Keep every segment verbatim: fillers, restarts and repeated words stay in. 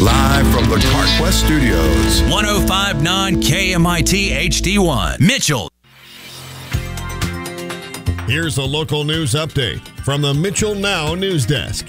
Live from the CarQuest Studios. one oh five point nine K M I T H D one. Mitchell. Here's a local news update from the Mitchell Now News Desk.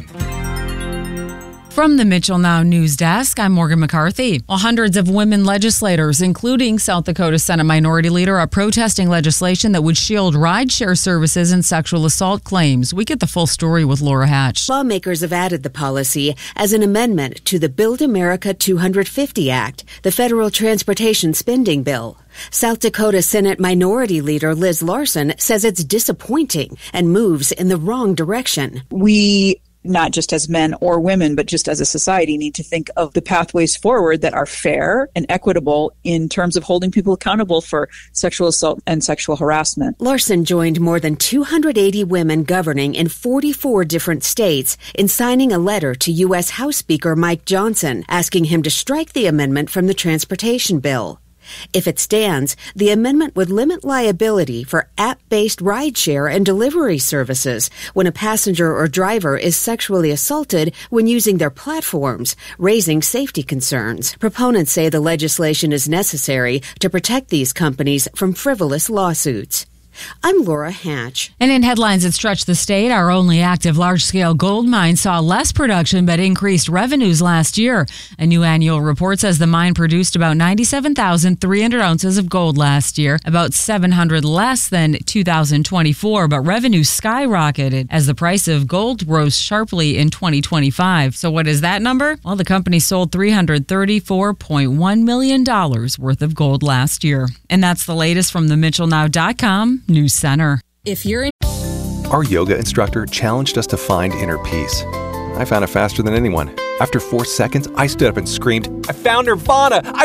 From the Mitchell Now News Desk, I'm Morgan McCarthy. Well, hundreds of women legislators, including South Dakota Senate Minority Leader, are protesting legislation that would shield rideshare services and sexual assault claims. We get the full story with Laura Hatch. Lawmakers have added the policy as an amendment to the Build America two fifty Act, the federal transportation spending bill. South Dakota Senate Minority Leader Liz Larson says it's disappointing and moves in the wrong direction. We not just as men or women, but just as a society, need to think of the pathways forward that are fair and equitable in terms of holding people accountable for sexual assault and sexual harassment. Larson joined more than two hundred eighty women governing in forty-four different states in signing a letter to U S House Speaker Mike Johnson, asking him to strike the amendment from the transportation bill. If it stands, the amendment would limit liability for app-based rideshare and delivery services when a passenger or driver is sexually assaulted when using their platforms, raising safety concerns. Proponents say the legislation is necessary to protect these companies from frivolous lawsuits. I'm Laura Hatch. And in headlines that stretch the state, our only active large-scale gold mine saw less production but increased revenues last year. A new annual report says the mine produced about ninety-seven thousand three hundred ounces of gold last year, about seven hundred less than two thousand twenty-four, but revenue skyrocketed as the price of gold rose sharply in twenty twenty-five. So what is that number? Well, the company sold three hundred thirty-four point one million dollars worth of gold last year. And that's the latest from the Mitchell Now dot com News Center. If you're in Our yoga instructor challenged us to find inner peace. I found it faster than anyone. After four seconds, I stood up and screamed, "I found Nirvana! I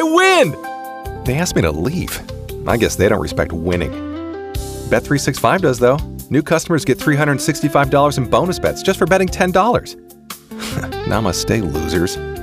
win!" They asked me to leave. I guess they don't respect winning. Bet three sixty-five does, though. New customers get three hundred sixty-five dollars in bonus bets just for betting ten dollars. Namaste, losers.